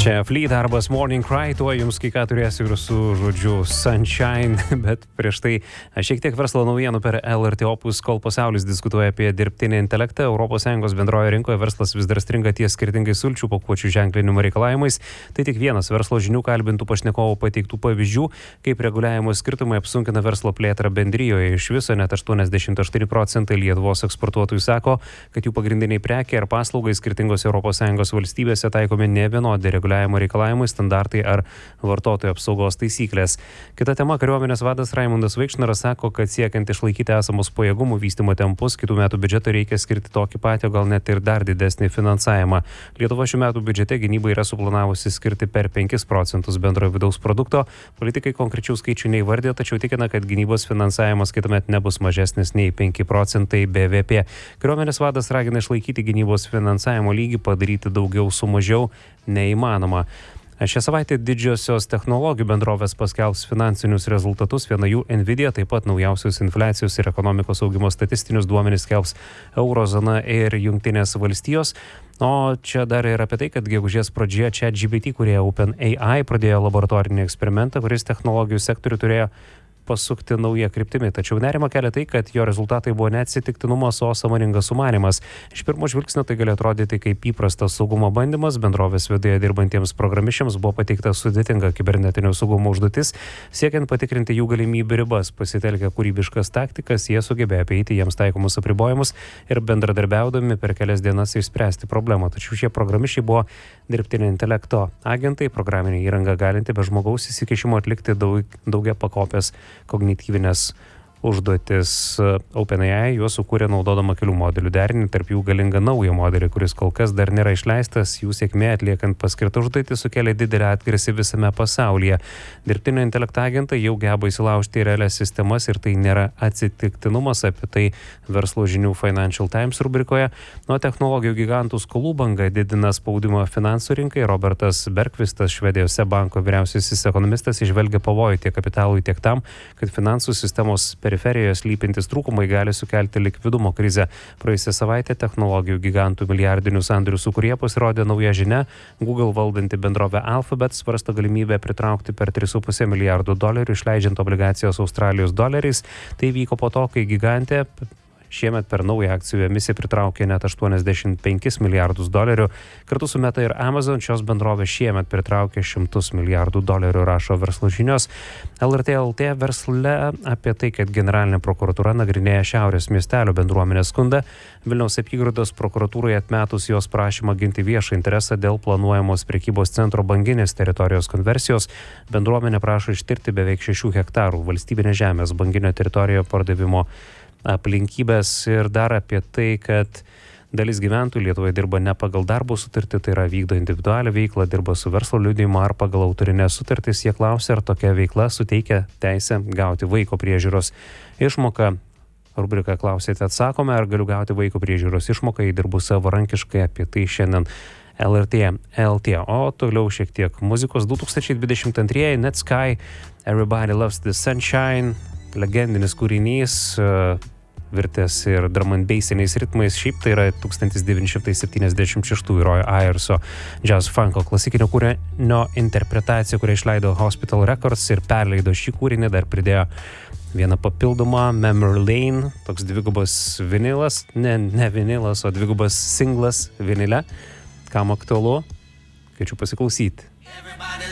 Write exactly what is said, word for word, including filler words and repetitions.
Čia Fleet darbas Morning Cry, tuo jums kai ką turėsiu ir su žodžiu Sunshine, bet prieš tai šiek tiek verslo naujienų per L R T Opus, kol pasaulis diskutuoja apie dirbtinį intelektą. Europos Sąjungos bendroje rinkoje verslas vis dar stringa ties skirtingais sulčių pakuočių ženklinimo reikalavimais. Tai tik vienas verslo žinių kalbintų pašnekovų pateiktų pavyzdžių, kaip reguliavimo skirtumai apsunkina verslo plėtrą bendrijoje. Iš viso net aštuoniasdešimt aštuoni procentai Lietuvos eksportuotojų sako, kad jų pagrindiniai prekiai ar paslaugai skirtingose Europos Sąjungos valstybėse taikomi ne vienodi reguliavimo reikalavimai, standartai ar vartotojų apsaugos taisyklės. Kita tema, kariuomenės vadas Raimundas Vaikšnoras sako, kad siekiant išlaikyti esamus pajėgumų vystymo tempus, kitų metų biudžetą reikia skirti tokį patį, gal net ir dar didesnį finansavimą. Lietuva šių metų biudžete gynybai yra suplanavusi skirti per penkis procentus bendrojo vidaus produkto. Politikai konkrečių skaičių neįvardė, tačiau tikina, kad gynybos finansavimas kitąmet nebus mažesnis nei penki procentai B V P. Kariuomenės vadas ragina išlaikyti gynybos finansavimo lygį, padaryti daugiau su mažiau neįmanoma. Šią savaitę didžiosios technologijų bendrovės paskelbs finansinius rezultatus, viena jų Nvidia, taip pat naujausius infliacijos ir ekonomikos augimo statistinius duomenis skelbs Eurozona ir Jungtinės valstijos. O čia dar ir apie tai, kad gegužės pradžioje ChatGPT, kurie OpenAI pradėjo laboratorinį eksperimentą, kuris technologijų sektorių turėjo pasukti naują kryptimį, tačiau nerima kelia tai, kad jo rezultatai buvo neatsitiktinumas, o sąmoningas sumanymas. Iš pirmo žvilgsnio tai gali atrodyti kaip įprastas saugumo bandymas. Bendrovės viduje dirbantiems programišiams buvo pateikta sudėtinga kibernetinio saugumo užduotis. Siekiant patikrinti jų galimybių ribas, pasitelkę kūrybiškas taktikas, jie sugebėjo apeiti jiems taikomus apribojimus ir bendradarbiaudami per kelias dienas išspręsti problemą. Tačiau šie programišiai buvo dirbtinio intelekto agentai, programinė įranga galinti be žmogaus įsikišimo atlikti daug, daugia pakopės kognityvinės užduotis. OpenAI juos sukūrė naudodama kelių modelių derinį, tarp jų galingą naują modelį, kuris kol kas dar nėra išleistas. Jų sėkmė atliekant paskirtą užduotį sukėlė didelį atgarsį visame pasaulyje. Dirbtinio intelekto agentai jau geba įsilaužti į realias sistemas ir tai nėra atsitiktinumas, apie tai verslo žinių Financial Times rubrikoje. Nuo technologijų gigantų skolų banga didina spaudimą finansų rinkai. Robertas Bergqvistas, Švedijos banko vyriausiasis ekonomistas, išvelgia pavojų tiek kapitalui, tiek tam, kad finansų sistemos periferijoje slypintys trūkumai gali sukelti likvidumo krizę. Praėjusią savaitę technologijų gigantų milijardinių sandorių sūkuryje pasirodė nauja žinia. Google valdanti bendrovė Alphabet svarsto galimybę pritraukti per tris su puse milijardų dolerių, išleidžiant obligacijas Australijos doleriais. Tai vyko po to, kai gigantė šiemet per naują akcijų emisiją pritraukė net aštuoniasdešimt penkis milijardus dolerių. Kartu su Meta ir Amazon šios bendrovės šiemet pritraukė šimtus milijardų dolerių, rašo verslo žinios. L R T L T versle apie tai, kad generalinė prokuratūra nagrinėja Šiaurės miestelio bendruomenės skundą. Vilniaus apygardos prokuratūrai atmetus jos prašymą ginti viešą interesą dėl planuojamos prekybos centro Banginės teritorijos konversijos, bendruomenė prašo ištirti beveik šešių hektarų valstybinės žemės Banginio teritorijoje pardavimo aplinkybės ir dar apie tai, kad dalis gyventojų Lietuvoje dirba ne pagal darbo sutartį, tai yra vykdo individualią veiklą, dirba su verslo liudijimu ar pagal autorinės sutartis. Jie klausia, ar tokia veikla suteikia teisę gauti vaiko priežiūros išmoką. Rubrika klausėte, atsakome, ar galiu gauti vaiko priežiūros išmoką, jei dirbu savarankiškai, apie tai šiandien L R T L T. O toliau šiek tiek muzikos. du tūkstančiai dvidešimt antrieji Netsky, Everybody Loves the Sunshine, legendinis kūrinys, virtęs ir drum and bassiniais ritmais. Šiaip tai yra tūkstantis devyni šimtai septyniasdešimt šeštųjų Roy Ayerso jazz funko klasikinio kūrinio interpretacija, kurią išleido Hospital Records ir perleido šį kūrinį, dar pridėjo vieną papildomą Memory Lane, toks dvigubas vinilas, ne, ne vinilas, o dvigubas singlas vinile. Kam aktualu? Kviečiu pasiklausyti.